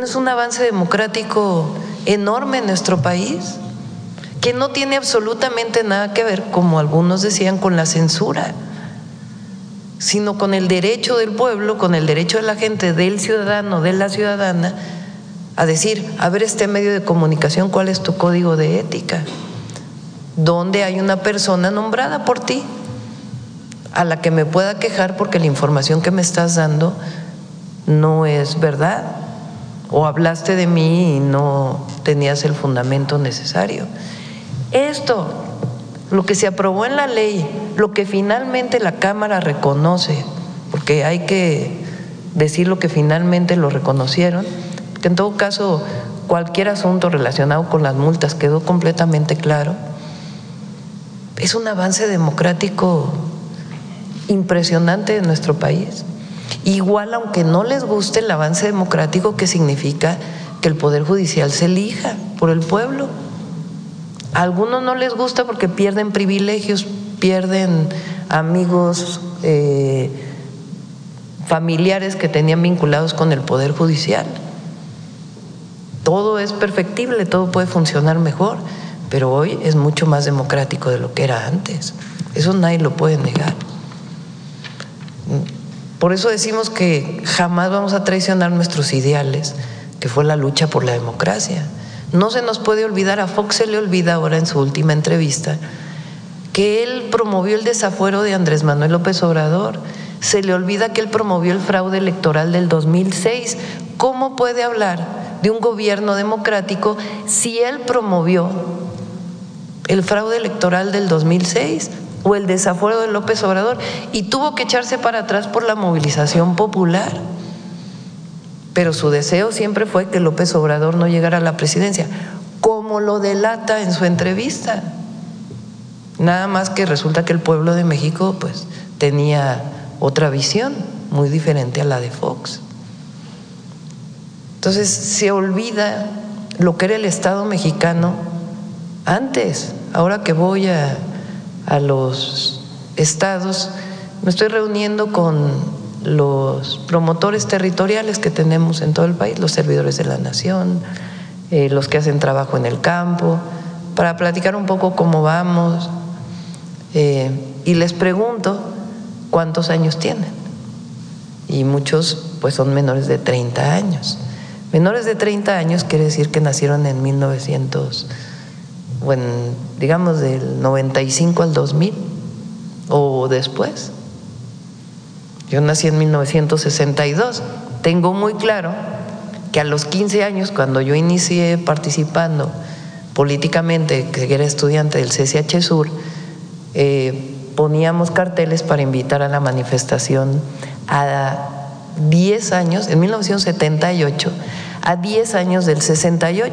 Bueno, es un avance democrático enorme en nuestro país, que no tiene absolutamente nada que ver, como algunos decían, con la censura, sino con el derecho del pueblo, con el derecho de la gente, del ciudadano, de la ciudadana, a decir, a ver, este medio de comunicación, ¿cuál es tu código de ética? ¿Dónde hay una persona nombrada por ti a la que me pueda quejar porque la información que me estás dando no es verdad? O hablaste de mí y no tenías el fundamento necesario. Esto, lo que se aprobó en la ley, lo que finalmente la Cámara reconoce, porque hay que decir lo que finalmente lo reconocieron, que en todo caso cualquier asunto relacionado con las multas quedó completamente claro, es un avance democrático impresionante de nuestro país. Igual, aunque no les guste el avance democrático, que significa que el Poder Judicial se elija por el pueblo. A algunos no les gusta porque pierden privilegios, pierden amigos, familiares que tenían vinculados con el Poder Judicial. Todo es perfectible, todo puede funcionar mejor, pero hoy es mucho más democrático de lo que era antes. Eso nadie lo puede negar. Por eso decimos que jamás vamos a traicionar nuestros ideales, que fue la lucha por la democracia. No se nos puede olvidar, a Fox se le olvida ahora en su última entrevista, que él promovió el desafuero de Andrés Manuel López Obrador. Se le olvida que él promovió el fraude electoral del 2006. ¿Cómo puede hablar de un gobierno democrático si él promovió el fraude electoral del 2006 o el desafuero de López Obrador y tuvo que echarse para atrás por la movilización popular? Pero su deseo siempre fue que López Obrador no llegara a la presidencia, como lo delata en su entrevista. Nada más que resulta que el pueblo de México pues tenía otra visión muy diferente a la de Fox. Entonces se olvida lo que era el Estado mexicano antes. Ahora que voy a los estados, me estoy reuniendo con los promotores territoriales que tenemos en todo el país, los servidores de la nación, los que hacen trabajo en el campo, para platicar un poco cómo vamos, y les pregunto cuántos años tienen, y muchos pues son menores de 30 años. Menores de 30 años quiere decir que nacieron en 1900, bueno, digamos del 95 al 2000 o después. Yo nací en 1962. Tengo muy claro que a los 15 años, cuando yo inicié participando políticamente, que era estudiante del CCH Sur, poníamos carteles para invitar a la manifestación a 10 años, en 1978, a 10 años del 68.